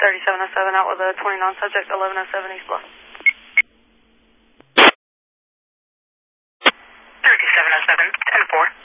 3707 out with a 20 non-subject, 1107 East Bluff. 3707, 10-4.